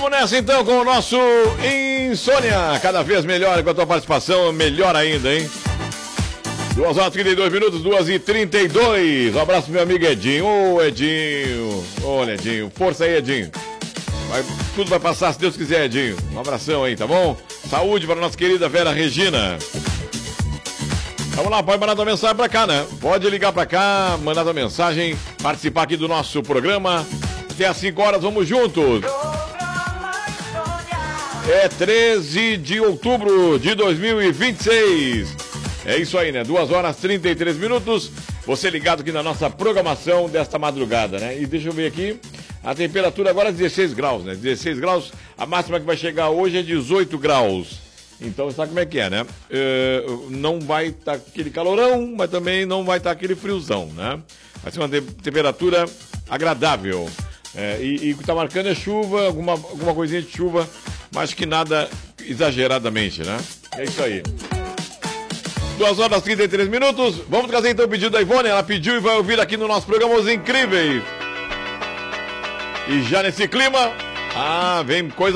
Vamos nessa então com o nosso Insônia. Cada vez melhor com a tua participação, melhor ainda, hein? 2 horas e 32 minutos, 2h32. Um abraço pro meu amigo Edinho. Ô, Edinho. Ô, Edinho. Força aí, Edinho. Tudo vai passar se Deus quiser, Edinho. Um abração aí, tá bom? Saúde para a nossa querida Vera Regina. Vamos lá, pode mandar tua mensagem pra cá, né? Pode ligar pra cá, mandar tua mensagem, participar aqui do nosso programa. Até às 5 horas, vamos juntos. É 13 de outubro de 2026. É isso aí, né? 2 horas e 33 minutos. Você ligado aqui na nossa programação desta madrugada, né? E deixa eu ver aqui. A temperatura agora é 16 graus, né? 16 graus. A máxima que vai chegar hoje é 18 graus. Então, sabe como é que é, né? Não vai estar aquele calorão, mas também não vai estar aquele friozão, né? Vai ser uma temperatura agradável. E o que está marcando é chuva, alguma coisinha de chuva, mas que nada exageradamente, né? É isso aí. 2 horas e 33 minutos. Vamos trazer então o pedido da Ivone. Ela pediu e vai ouvir aqui no nosso programa Os Incríveis. E já nesse clima, vem coisa